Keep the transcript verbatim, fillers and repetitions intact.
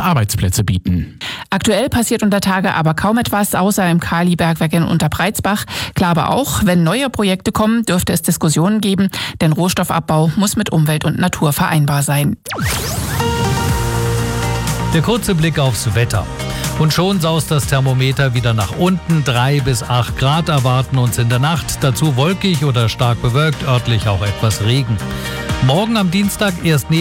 Arbeitsplätze bieten. Aktuell passiert unter Tage aber kaum etwas, außer im Kalibergwerk in Unterbreizbach. Klar aber auch, wenn neue Projekte kommen, dürfte es Diskussionen geben, denn Rohstoffabbau muss mit Umwelt und Natur vereinbar sein. Der kurze Blick aufs Wetter. Und schon saust das Thermometer wieder nach unten. Drei bis acht Grad erwarten uns in der Nacht. Dazu wolkig oder stark bewölkt, örtlich auch etwas Regen. Morgen am Dienstag erst